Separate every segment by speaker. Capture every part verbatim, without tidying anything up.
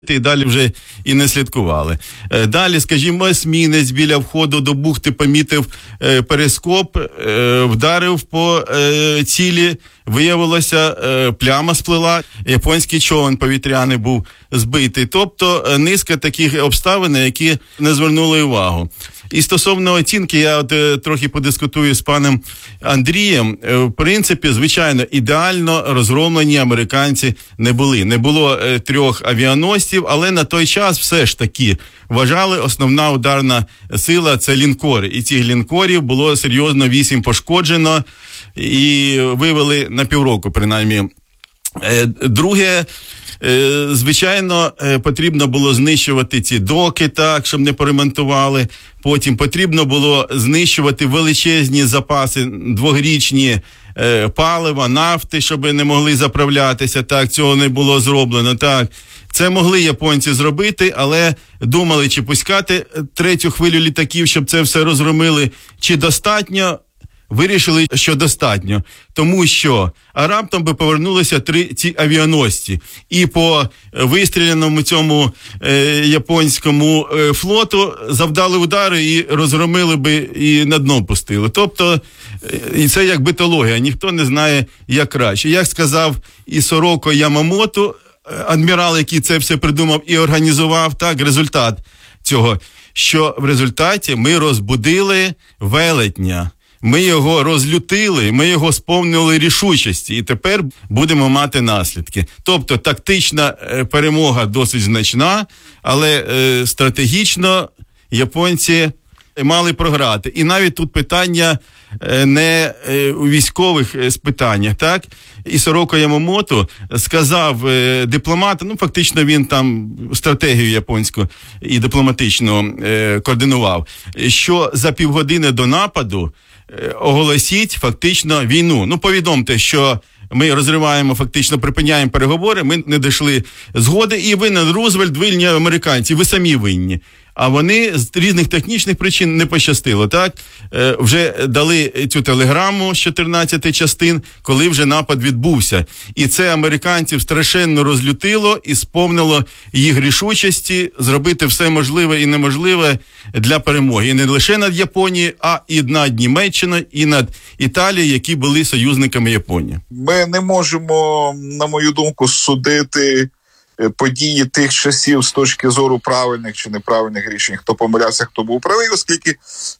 Speaker 1: і далі вже і не слідкували. Далі, скажімо, есмінець біля входу до бухти помітив е, перископ, е, вдарив по е, цілі, виявилося, е, пляма сплила, японський човен повітряний був збитий. Тобто е, низка таких обставин, які не звернули увагу. І стосовно оцінки, я от е, трохи подискутую з паном Андрієм. Е, в принципі, звичайно, ідеально розгромлені американці не були. Не було е, трьох авіаносців, але на той час все ж таки вважали, основна ударна сила – це лінкори. І цих лінкорів було серйозно вісім пошкоджено і вивели на півроку, принаймні. Е, друге, е, звичайно, е, потрібно було знищувати ці доки так, щоб не поремонтували. Потім потрібно було знищувати величезні запаси, двохрічні е, палива, нафти, щоб не могли заправлятися. Так, цього не було зроблено. Так, це могли японці зробити, але думали, чи пускати третю хвилю літаків, щоб це все розгромили, чи достатньо. Вирішили, що достатньо, тому що а раптом би повернулися три ці авіаносці. І по вистріляному цьому е, японському е, флоту завдали удари і розгромили би, і на дно пустили. Тобто, е, і це як битологія, ніхто не знає, як краще. Як сказав Ісороко Ямамото, адмірал, який це все придумав і організував, так, результат цього, що в результаті ми розбудили велетня. Ми його розлютили, ми його сповнили рішучості, і тепер будемо мати наслідки. Тобто тактична е, перемога досить значна, але е, стратегічно японці мали програти. І навіть тут питання е, не е, у військових е, питаннях, так? Ісороко Ямамото сказав е, дипломатам, ну фактично він там стратегію японську і дипломатичну е, координував, що за півгодини до нападу оголосіть фактично війну. Ну, повідомте, що ми розриваємо, фактично припиняємо переговори, ми не дійшли згоди, і винен Рузвельт, винні американці, ви самі винні. А вони з різних технічних причин не пощастило, так? Е, вже дали цю телеграму з чотирнадцяти частин, коли вже напад відбувся. І це американців страшенно розлютило і сповнило їх рішучості зробити все можливе і неможливе для перемоги. І не лише над Японією, а і над Німеччиною, і над Італією, які були союзниками Японії.
Speaker 2: Ми не можемо, на мою думку, судити події тих часів з точки зору правильних чи неправильних рішень, хто помилявся, хто був правий, оскільки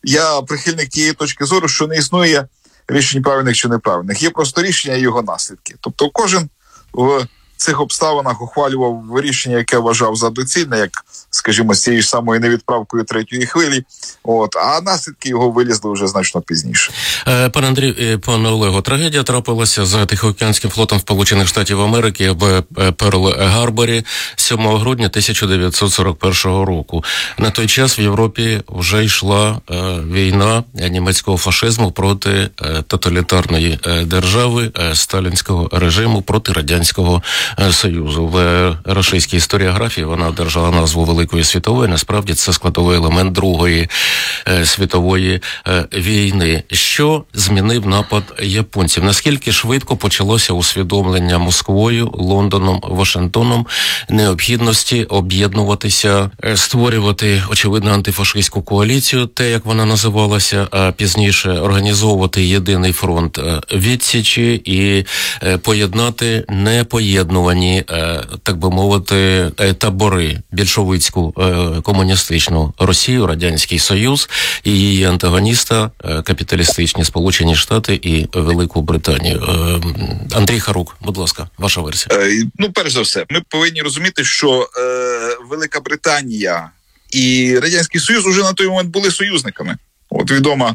Speaker 2: я прихильник тієї точки зору, що не існує рішень правильних чи неправильних. Є просто рішення і його наслідки. Тобто кожен в цих обставинах ухвалював рішення, яке вважав за доцільне, як, скажімо, з цією ж самою невідправкою третьої хвилі, от, а наслідки його вилізли вже значно пізніше.
Speaker 3: Пане Андрій, пане Олего, трагедія трапилася з Тихоокеанським флотом Сполучених Штатів Америки в Перл-Гарборі сьомого грудня тисяча дев'ятсот сорок першого року. На той час в Європі вже йшла е, війна німецького фашизму проти е, тоталітарної е, держави, е, сталінського режиму, проти Радянського Союзу. В російській історіографії вона одержала назву Великої світової. Насправді це складовий елемент Другої е, світової е, війни. Що змінив напад японців? Наскільки швидко почалося усвідомлення Москвою, Лондоном, Вашингтоном необхідності об'єднуватися, е, створювати, очевидно, антифашистську коаліцію, те, як вона називалася, а пізніше організовувати єдиний фронт е, відсічі і е, поєднати непоєднувані так би мовити, табори більшовицьку комуністичну Росію, Радянський Союз і її антагоніста капіталістичні Сполучені Штати і Велику Британію. Андрій Харук, будь ласка, ваша версія.
Speaker 2: Ну, перш за все, ми повинні розуміти, що е, Велика Британія і Радянський Союз уже на той момент були союзниками. От відома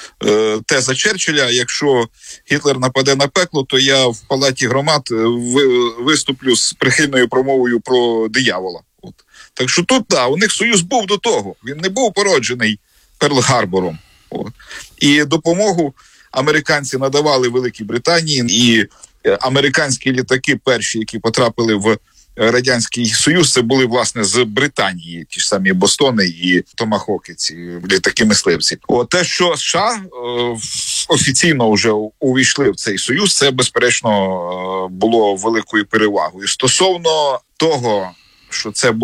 Speaker 2: е, теза Черчилля: якщо Гітлер нападе на пекло, то я в Палаті громад ви, виступлю з прихильною промовою про диявола. От. Так що тут, да, у них союз був до того. Він не був породжений Перл-Гарбором. От. І допомогу американці надавали Великій Британії, і американські літаки перші, які потрапили в Радянський Союз, це були, власне, з Британії, ті ж самі Бостони і Томахоки, ці літаки-мисливці. О, те, що США е, офіційно вже увійшли в цей союз, це, безперечно, е, було великою перевагою. Стосовно того, що це